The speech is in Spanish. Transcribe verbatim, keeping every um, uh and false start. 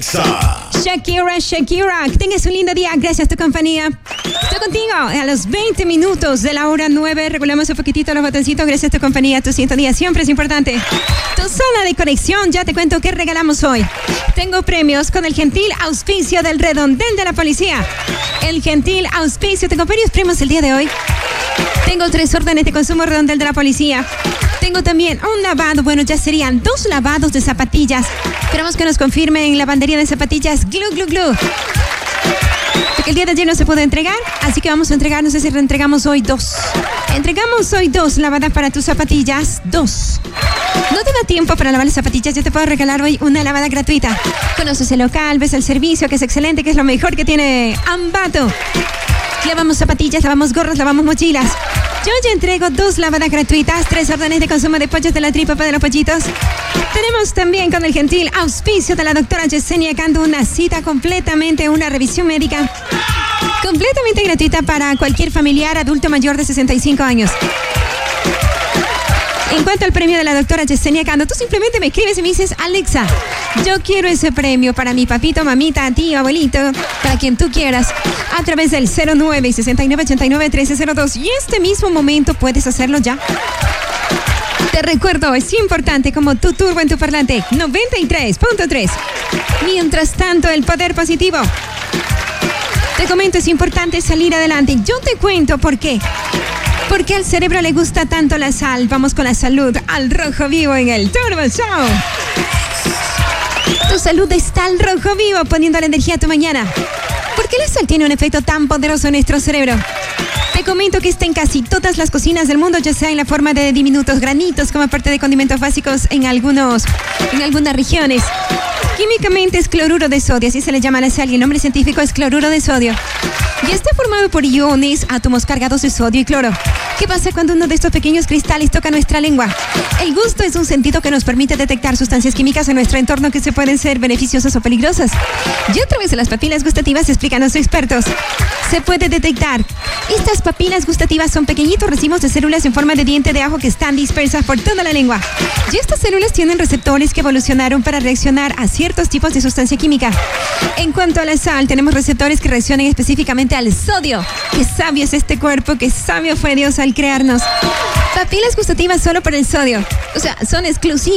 Alexa. Shakira, Shakira, que tengas un lindo día, gracias a tu compañía. Estoy contigo a los veinte minutos de la hora nueve. Regulamos un poquitito los botoncitos, gracias a tu compañía. Tu sintonía siempre es importante. Tu zona de conexión, ya te cuento qué regalamos hoy. Tengo premios con el gentil auspicio del redondel de la policía. El gentil auspicio, tengo varios premios el día de hoy. Tengo tres órdenes de consumo redondel de la policía. Tengo también un lavado, bueno, ya serían dos lavados de zapatillas. Esperamos que nos confirmen lavandería de zapatillas Glu Glu Glu. Porque el día de ayer no se pudo entregar, así que vamos a entregar, no sé si reentregamos hoy dos. Entregamos hoy dos lavadas para tus zapatillas, dos. No te da tiempo para lavar las zapatillas, yo te puedo regalar hoy una lavada gratuita. Conoces el local, ves el servicio, que es excelente, que es lo mejor que tiene Ambato. Lavamos zapatillas, lavamos gorros, lavamos mochilas. Yo ya entrego dos lavadas gratuitas, tres órdenes de consumo de pollos de la tripa para los pollitos. Tenemos también con el gentil auspicio de la doctora Yesenia Cando una cita completamente, una revisión médica completamente gratuita para cualquier familiar adulto mayor de sesenta y cinco años. En cuanto al premio de la doctora Yesenia Cando, tú simplemente me escribes y me dices, Alexa, yo quiero ese premio para mi papito, mamita, tío, abuelito, para quien tú quieras, a través del cero nueve, sesenta y nueve, ochenta y nueve, trece cero dos. Y este mismo momento puedes hacerlo ya. Te recuerdo, es importante como tu turbo en tu parlante, noventa y tres punto tres. Mientras tanto, el poder positivo. Te comento, es importante salir adelante. Yo te cuento por qué. ¿Por qué al cerebro le gusta tanto la sal? Vamos con la salud al rojo vivo en el Turbo Show. Tu salud está al rojo vivo, poniendo la energía a tu mañana. ¿Por qué la sal tiene un efecto tan poderoso en nuestro cerebro? Te comento que está en casi todas las cocinas del mundo, ya sea en la forma de diminutos granitos, como parte de condimentos básicos en algunos, en algunas regiones. Químicamente es cloruro de sodio, así se le llama a la sal, y el nombre científico es cloruro de sodio. Y está formado por iones, átomos cargados de sodio y cloro. ¿Qué pasa cuando uno de estos pequeños cristales toca nuestra lengua? El gusto es un sentido que nos permite detectar sustancias químicas en nuestro entorno que se pueden ser beneficiosas o peligrosas. Y a través de las papilas gustativas, explican los expertos, se puede detectar. Estas papilas gustativas son pequeñitos racimos de células en forma de diente de ajo que están dispersas por toda la lengua. Y estas células tienen receptores que evolucionaron para reaccionar a ciertos tipos de sustancia química. En cuanto a la sal, tenemos receptores que reaccionan específicamente al sodio. Qué sabio es este cuerpo, qué sabio fue Dios al crearnos. Papilas gustativas solo por el sodio. O sea, son exclusivas.